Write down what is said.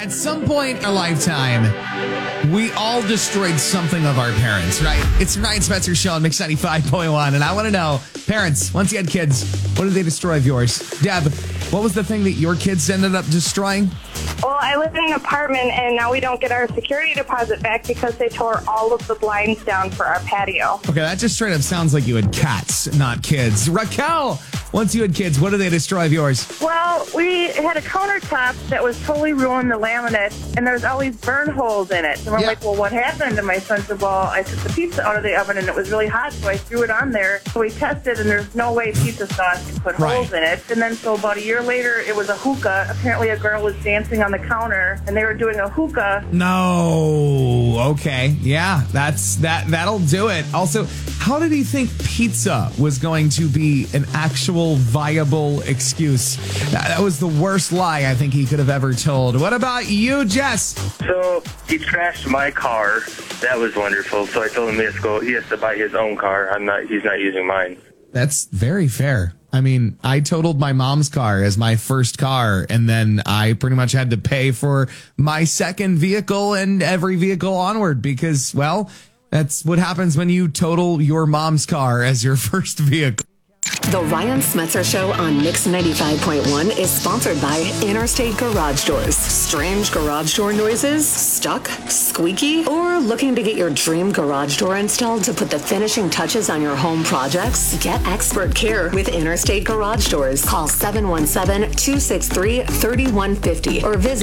At some point in our lifetime, we all destroyed something of our parents, right? It's Ryan Spencer Show on Mix 95.1, and I want to know, parents, once you had kids, what did they destroy of yours? Deb, what was the thing that your kids ended up destroying? Well, I live in an apartment, and now we don't get our security deposit back because they tore all of the blinds down for our patio. Okay, that just straight up sounds like you had cats, not kids. Raquel, once you had kids, what did they destroy of yours? Well, we had a countertop that was totally ruined the laminate, and there's always burn holes in it. And we're like, well, what happened? And my son said, well, I took the pizza out of the oven, and it was really hot, so I threw it on there. So we tested, and there's no way pizza sauce can put holes in it. And then so about a year later, it was a hookah. Apparently a girl was dancing on the counter, and they were doing a hookah. No. Okay. Yeah, that'll do it. Also, how did he think pizza was going to be an actual viable excuse? That was the worst lie I think he could have ever told. What about you, Jess? So he trashed my car. That was wonderful. So I told him he has to buy his own car. He's not using mine. That's very fair. I mean, I totaled my mom's car as my first car, and then I pretty much had to pay for my second vehicle and every vehicle onward because, well, that's what happens when you total your mom's car as your first vehicle. The Ryan Smetzer Show on Mix 95.1 is sponsored by Interstate Garage Doors. Strange garage door noises? Stuck? Squeaky? Or looking to get your dream garage door installed to put the finishing touches on your home projects? Get expert care with Interstate Garage Doors. Call 717-263-3150 or visit